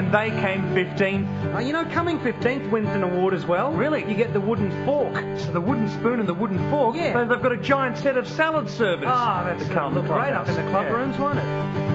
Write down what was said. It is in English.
and they came 15th. You know, coming 15th wins an award as well. Really? You get the wooden fork. So the wooden spoon and the wooden fork. Yeah. They've got a giant set of salad servers. That's the Carlton look Club great up in the club Yeah. rooms, won't it?